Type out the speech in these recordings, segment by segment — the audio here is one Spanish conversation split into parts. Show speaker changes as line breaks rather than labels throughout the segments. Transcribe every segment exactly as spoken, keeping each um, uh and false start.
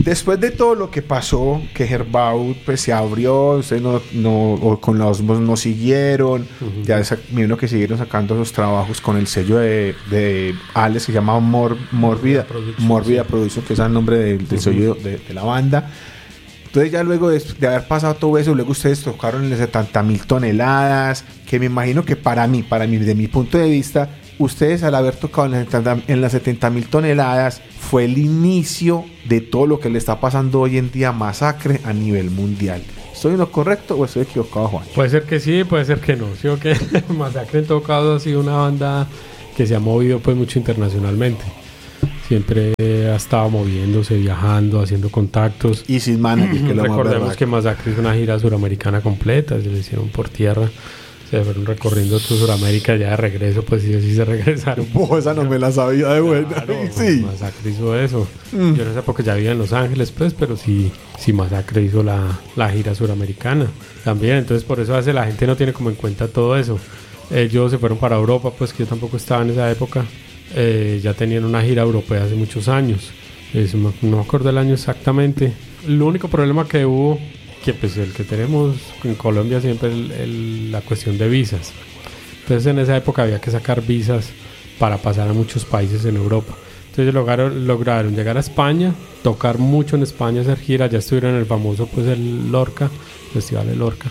Después de todo lo que pasó, que Herbaut pues se abrió, ustedes no, no, o con la Osmos no siguieron, uh-huh. ya sa- me vino que siguieron sacando esos trabajos con el sello de, de Alex que se llama Mor, Morbida, Morbida Producción, que es el nombre de, del uh-huh. sello de, de la banda. Entonces ya luego de, de haber pasado todo eso, luego ustedes tocaron en las setenta mil toneladas, que me imagino que para mí, para mí, de mi punto de vista, ustedes al haber tocado en las setenta mil toneladas fue el inicio de todo lo que le está pasando hoy en día a Masacre a nivel mundial. ¿Estoy en lo correcto o estoy equivocado, Juan?
Puede ser que sí, puede ser que no. ¿Sí o qué? Masacre en todo caso ha sido una banda que se ha movido pues mucho internacionalmente. Siempre ha estado moviéndose, viajando, haciendo contactos.
Y sin manager, que lo
recordemos que Masacre es una gira suramericana completa, se lo hicieron por tierra. Se fueron recorriendo toda Sudamérica, ya de regreso, pues sí, sí se regresaron.
Oh, esa no me la sabía de buena.
Claro,
sí.
Masacre hizo eso. Mm. Yo en esa época ya vivía en Los Ángeles, pues, pero sí, sí Masacre hizo la, la gira suramericana también. Entonces, por eso hace la gente no tiene como en cuenta todo eso. Ellos se fueron para Europa, pues, que yo tampoco estaba en esa época. Eh, ya tenían una gira europea hace muchos años. Eso, no, no me acuerdo el año exactamente. El único problema que hubo, que pues el que tenemos en Colombia siempre el, el, la cuestión de visas. Entonces en esa época había que sacar visas para pasar a muchos países en Europa. Entonces lograron, lograron llegar a España, tocar mucho en España, hacer gira. Ya estuvieron en el famoso pues el Lorca, Festival de Lorca,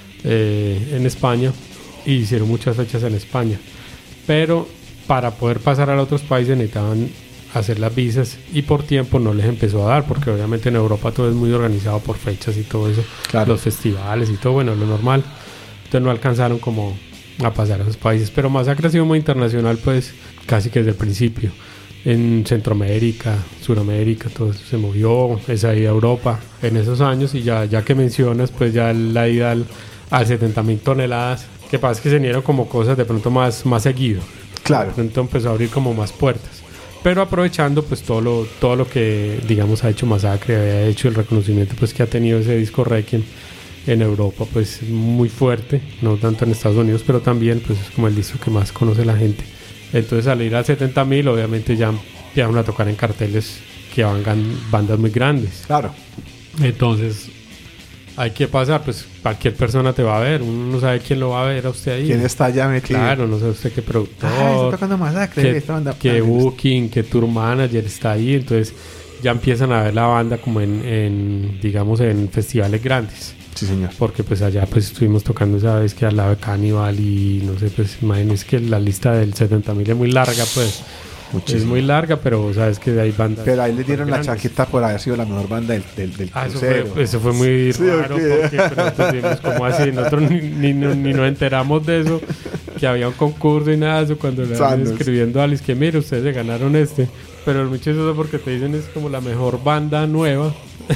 eh, en España, y hicieron muchas fechas en España. Pero para poder pasar a otros países necesitaban hacer las visas y por tiempo no les empezó a dar, porque obviamente en Europa todo es muy organizado por fechas y todo eso, claro. Los festivales y todo, bueno, lo normal. Entonces no alcanzaron como a pasar a esos países, pero Masacre ha sido muy internacional pues casi que desde el principio. En Centroamérica, Suramérica, todo eso se movió, esa ida a Europa en esos años, y ya, ya que mencionas pues ya la ida al, al setenta mil toneladas, que pasa es que se unieron como cosas de pronto más, más seguido.
Claro.
Entonces empezó a abrir como más puertas. Pero aprovechando pues todo lo, todo lo que digamos ha hecho Masacre, ha hecho el reconocimiento pues que ha tenido ese disco Requiem en Europa pues muy fuerte, no tanto en Estados Unidos, pero también pues es como el disco que más conoce la gente. Entonces al ir a setenta mil obviamente ya empezaron a tocar en carteles que van bandas muy grandes.
Claro.
Entonces hay que pasar, pues cualquier persona te va a ver, uno no sabe quién lo va a ver a usted ahí.
¿Quién está allá metido?
Claro, no sé usted qué productor,
ah, está tocando Masacre,
qué,
esta banda,
qué booking, qué tour manager está ahí. Entonces ya empiezan a ver la banda como en, en digamos en festivales grandes.
Sí, señor.
Porque pues allá pues estuvimos tocando esa vez que al lado de Cannibal y no sé, pues imagínense que la lista del setenta mil es muy larga pues. Muchísimo. Es muy larga, pero sabes que hay bandas.
Pero ahí le dieron la chaqueta por haber sido la mejor banda del, del, del
ah,
crucero.
Eso fue, eso fue muy
sí,
raro
okay.
porque nosotros dijimos, ¿cómo así? Nosotros ni, ni, ni, ni nos enteramos de eso, que había un concurso y nada de eso. Cuando le estaban escribiendo a Alice que mire, ustedes se ganaron este. Pero es muy chistoso porque te dicen es como la mejor banda nueva.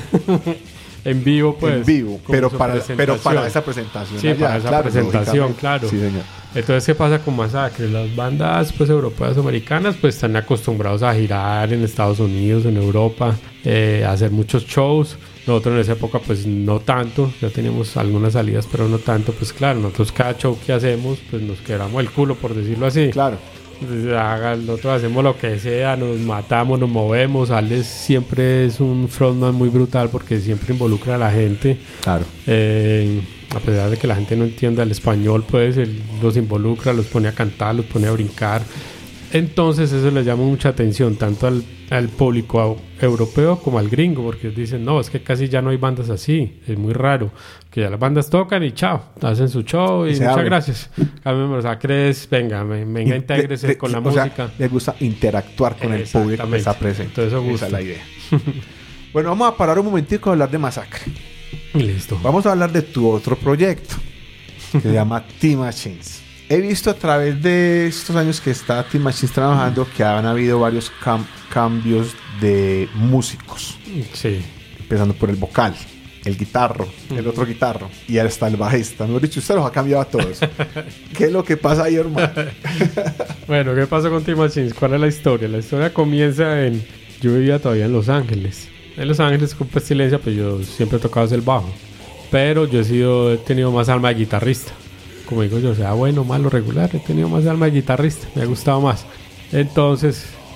En vivo, pues.
En vivo, pero para, pero para esa presentación.
Sí, allá, para esa claro, presentación, claro.
Sí, señor.
Entonces, ¿qué pasa con Masacre? Las bandas pues europeas o americanas pues están acostumbrados a girar en Estados Unidos, en Europa, eh, a hacer muchos shows. Nosotros en esa época pues no tanto, ya teníamos algunas salidas, pero no tanto. Pues claro, nosotros cada show que hacemos pues nos quebramos el culo, por decirlo así.
Claro.
Nosotros hacemos lo que sea, nos matamos, nos movemos. Alex siempre es un frontman muy brutal porque siempre involucra a la gente.
Claro.
Eh, a pesar de que la gente no entienda el español, pues él los involucra, los pone a cantar, los pone a brincar. Entonces eso le llama mucha atención tanto al, al público europeo como al gringo, porque dicen, no, es que casi ya no hay bandas así, es muy raro, que ya las bandas tocan y chao, hacen su show y, y muchas abre. Gracias. Cambio Masacres, venga, venga, intégrese de, con la música.
Sea, les gusta interactuar con el público que está presente.
Entonces eso gusta.
Esa es la idea. Bueno, vamos a parar un momentico a hablar de Masacre.
Listo.
Vamos a hablar de tu otro proyecto, que se llama Team Machines. He visto a través de estos años que está Team Machines trabajando que han habido varios cam- cambios de músicos.
Sí.
Empezando por el vocal, el guitarro, uh-huh. el otro guitarro y ahora está el bajista. Mejor dicho, usted los ha cambiado a todos. ¿Qué es lo que pasa ahí, hermano?
Bueno, ¿qué pasó con Team Machines? ¿Cuál es la historia? La historia comienza en... Yo vivía todavía en Los Ángeles. En Los Ángeles con Pestilencia, pues yo siempre he tocado el bajo. Pero yo he sido, he tenido más alma de guitarrista. Como digo yo, sea bueno, malo, regular, he tenido más alma de guitarrista, me ha gustado más. Entonces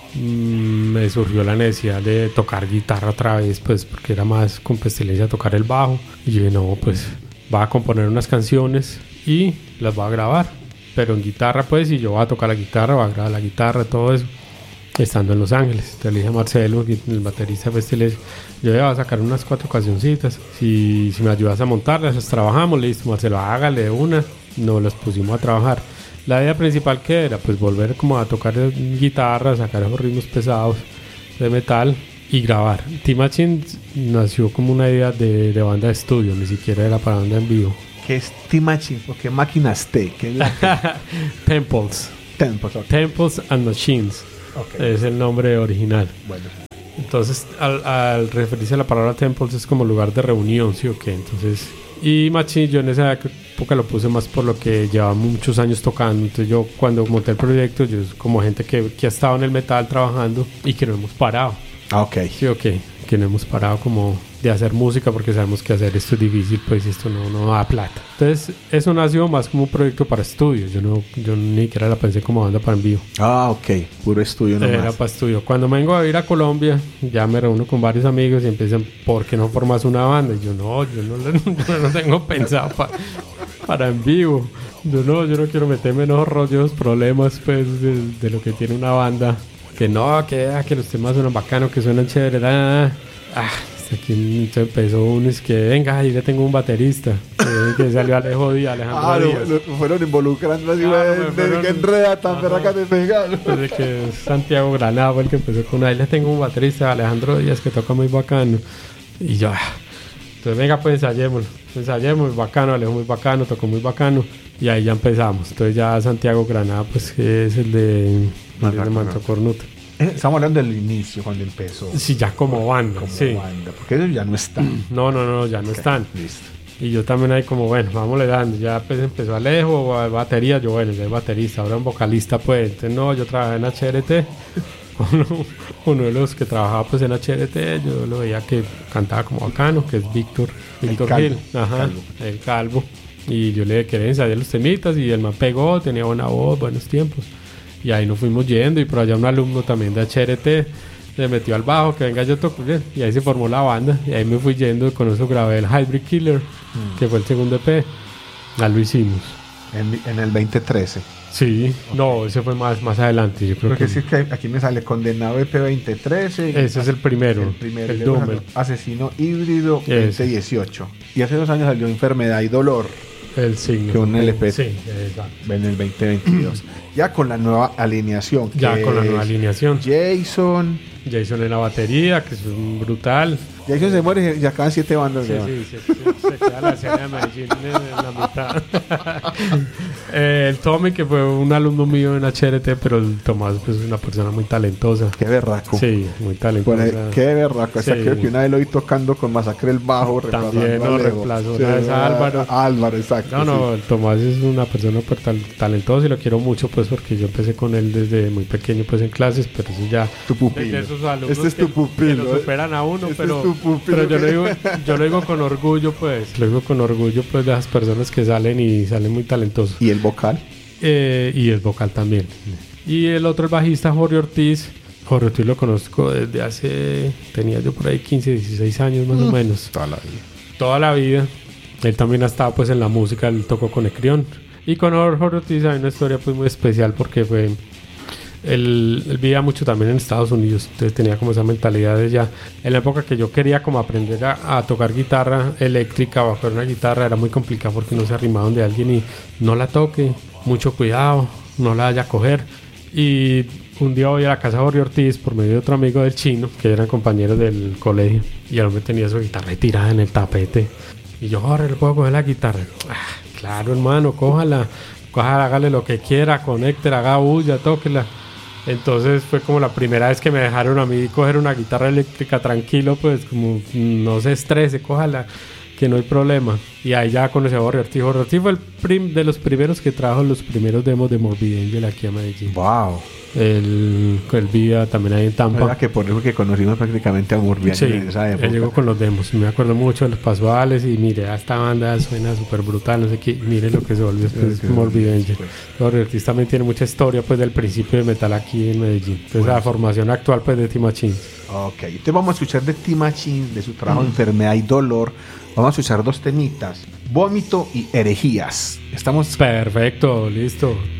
mmm, me surgió la necesidad de tocar guitarra otra vez, pues porque era más con pestilencia tocar el bajo. Y yo dije, no, pues va a componer unas canciones y las va a grabar, pero en guitarra pues, y yo voy a tocar la guitarra, voy a grabar la guitarra, todo eso, estando en Los Ángeles. Entonces le dije a Marcelo, el baterista de Pestilencia, yo voy a sacar unas cuatro cancioncitas, si, si me ayudas a montarlas, las trabajamos. Listo, Marcelo, hágale una. Nos las pusimos a trabajar. La idea principal que era, pues volver como a tocar guitarra, sacar esos ritmos pesados de metal y grabar. T-Machine nació como una idea de, de banda de estudio, ni siquiera era para banda en vivo.
¿Qué es T-Machine? ¿O qué máquinas T? ¿Qué es la
Temples.
Temples, okay.
Temples and Machines. Okay. Es el nombre original.
Bueno.
Entonces, al, al referirse a la palabra Temples es como lugar de reunión, ¿sí o qué? Entonces, y Machine yo en esa época lo puse más por lo que llevaba muchos años tocando. Entonces yo cuando monté el proyecto, yo como gente que, que ha estado en el metal trabajando y que no hemos parado.
Ah, ok.
Sí, ok. Que no hemos parado como de hacer música porque sabemos que hacer esto es difícil, pues esto no, no da plata. Entonces eso nació más como un proyecto para estudio. Yo no yo ni siquiera la pensé como banda para en vivo.
Ah, ok. Puro estudio nomás.
Era para estudio. Cuando me vengo a ir a Colombia, ya me reúno con varios amigos y empiezan, ¿por qué no formas una banda? Y yo, no, yo no, yo no tengo pensado pa, para en vivo. Yo no, yo no quiero meterme en esos rollos, problemas, pues, de, de lo que tiene una banda. Que no, que, ah, que los temas suenan bacanos, que suenan chévere. Ah, ah, hasta aquí empezó uno, es que venga, ahí ya tengo un baterista. Que, que salió Alejo Díaz, Alejandro
ah,
Díaz.
Lo, lo fueron involucrando así,
ah,
güey, desde que enreda tan verraca de pegar.
Desde que Santiago Granado fue el que empezó con ahí, le tengo un baterista, Alejandro Díaz, que toca muy bacano. Y yo, ah. Entonces venga, pues ensayémoslo. Ensayemos, bacano, Alejo muy bacano, tocó muy bacano. Y ahí ya empezamos. Entonces ya Santiago Granada, pues que es el de... de Manto Cornuta.
Estamos hablando del inicio, cuando empezó.
Sí, ya como banda.
Como
sí.
banda, porque ellos ya no están.
No, no, no, ya no
okay,
están.
Listo.
Y yo también ahí como, bueno, vámonos dando. Ya pues empezó Alejo, batería, yo bueno, ya es baterista, ahora un vocalista pues. Entonces no, yo trabajé en H R T. Uno, uno de los que trabajaba pues en H R T, yo lo veía que cantaba como bacano, que es Víctor, Víctor Gil. Ajá, el calvo. el calvo. Y yo le quería ensayar los temitas y el man pegó, tenía buena voz, buenos tiempos. Y ahí nos fuimos yendo y por allá un alumno también de H R T se metió al bajo, que venga yo toco bien. Y ahí se formó la banda y ahí me fui yendo y con eso grabé el Hybrid Killer, mm. que fue el segundo E P. Ya lo hicimos.
En, en el veinte trece.
Sí, okay. No, ese fue más, más adelante. Yo creo
Porque
que...
sí que aquí me sale Condenado E P veinte trece.
Ese es el primero.
El primero.
El Doom.
Asesino Híbrido veinte dieciocho. Y hace dos años salió Enfermedad y Dolor.
El signo.
Que un L P.
Sí, exacto.
En el veinte veintidós. Ya con la nueva alineación.
Ya con la nueva alineación.
Jason.
Jason en la batería, que es un brutal.
Jason se muere y ya acaban siete bandas.
Sí, sí, sí, sí, se queda la escena de Medellín en la mitad. eh, el Tommy, que fue un alumno mío en H R T, pero el Tomás pues, es una persona muy talentosa.
Qué berraco.
Sí, muy talentosa.
Bueno, qué berraco. Sí. O sea, creo que una vez lo vi tocando con Masacre el Bajo.
También no reemplazó una vez a Álvaro.
A Álvaro, exacto.
No, no,
sí.
el Tomás es una persona pues, tal, talentosa y lo quiero mucho, pues, porque yo empecé con él desde muy pequeño, pues, en clases, pero eso ya...
Tu pupilo.
Este es tu pupilo. Que lo superan a uno, este pero, es pero yo, lo digo, yo lo digo con orgullo, pues. Lo digo con orgullo, pues, de las personas que salen y salen muy talentosos.
¿Y el vocal?
Eh, y el vocal también. Y el otro, el bajista, Jorge Ortiz. Jorge Ortiz lo conozco desde hace... Tenía yo por ahí quince, dieciséis años más mm, o menos.
Toda la vida.
Toda la vida. Él también ha estado, pues, en la música. Él tocó con Ecrión. Y con Jorge Ortiz hay una historia, pues, muy especial porque fue... Él, él vivía mucho también en Estados Unidos, entonces tenía como esa mentalidad de ya. En la época que yo quería como aprender a, a tocar guitarra eléctrica o a jugar una guitarra era muy complicado porque uno se arrimaba donde alguien y no la toque, mucho cuidado, no la vaya a coger. Y un día voy a la casa de Jorge Ortiz por medio de otro amigo del Chino, que eran compañeros del colegio, y el hombre tenía su guitarra tirada en el tapete. Y yo, Jorge, ¿le puedo coger la guitarra? Ah, claro, hermano, cójala, cójala, hágale lo que quiera, conéctela, haga bulla, tóquela. Entonces fue como la primera vez que me dejaron a mí coger una guitarra eléctrica tranquilo, pues como no se estrese, cójala. que no hay problema. Y ahí ya conocí a Borriarty. Borriarty fue el prim- de los primeros que trajo los primeros demos de Morbid Angel aquí a Medellín.
Wow.
Él, él vivía también ahí en Tampa.
¿Verdad que por eso que conocimos prácticamente a Morbid
Sí,
en esa época?
él llegó con los demos. Me acuerdo mucho de los pasó a Alex y mire, esta banda suena súper brutal, no sé qué. Mire lo que se volvió después
Sí,
Morbid Angel.
pues.
Borriarty también tiene mucha historia pues del principio de metal aquí en Medellín. Entonces
Bueno,
la formación actual pues de Team Machine.
Ok, entonces vamos a escuchar de Team Machine, de su trabajo Enfermedad y Dolor. Vamos a escuchar dos temitas, Vómito y Herejías. Estamos...
Perfecto, listo.